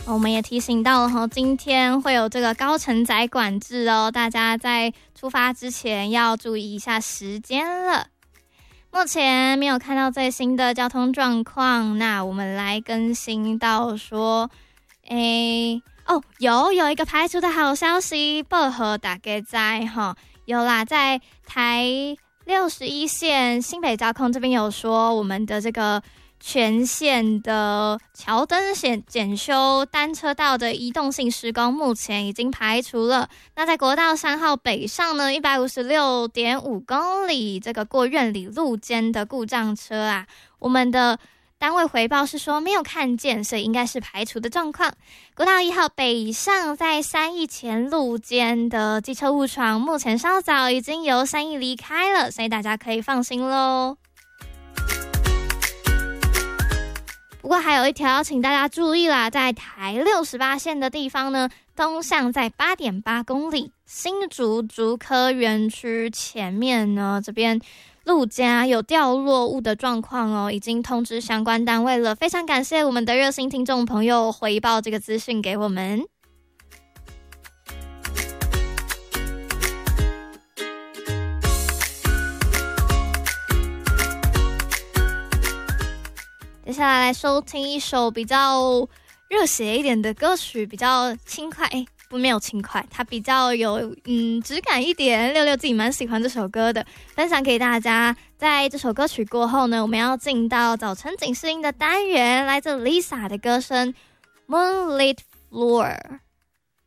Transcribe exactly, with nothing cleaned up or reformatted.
我们也提醒到了哈，今天会有这个高承载管制哦，大家在出发之前要注意一下时间了。目前没有看到最新的交通状况，那我们来更新到说，诶，哦，有有一个排除的好消息，报和大家在哈，有啦，在台六十一线新北交控这边有说，我们的这个全线的桥灯检检修单车道的移动性施工目前已经排除了。那在国道三号北上呢， 一百五十六点五公里这个过苑里路间的故障车啊，我们的单位回报是说没有看见，所以应该是排除的状况。国道一号北上在三义前路间的机车误闯，目前稍早已经由三义离开了，所以大家可以放心咯。不过还有一条请大家注意啦，在台六十八线的地方呢，东向在 八点八公里，新竹竹科园区前面呢，这边路肩有掉落物的状况哦，已经通知相关单位了。非常感谢我们的热心听众朋友回报这个资讯给我们。接下来来收听一首比较热血一点的歌曲，比较轻快，诶不没有轻快，它比较有嗯质感一点。六六自己蛮喜欢这首歌的，分享给大家。在这首歌曲过后呢，我们要进到早晨警示音的单元，来自 Lisa 的歌声 Moonlit Floor。